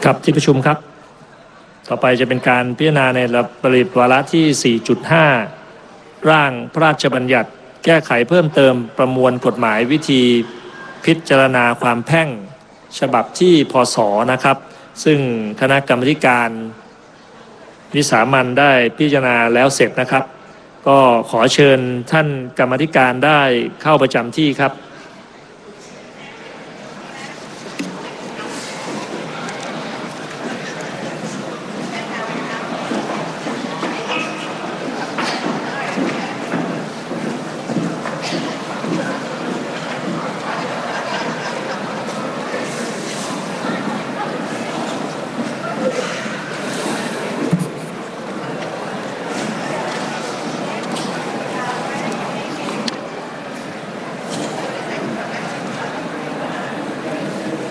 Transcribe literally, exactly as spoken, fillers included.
ครับที่ประชุมครับต่อไปจะเป็นการพิจารณาในประเด็นวาระที่ สี่จุดห้า ร่างพระราชบัญญัติแก้ไขเพิ่มเติมประมวลกฎหมายวิธีพิจารณาความแพ่งฉบับที่พศนะครับซึ่งคณะกรรมการวิสามัญได้พิจารณาแล้วเสร็จนะครับก็ขอเชิญท่านกรรมการได้เข้าประจำที่ครับ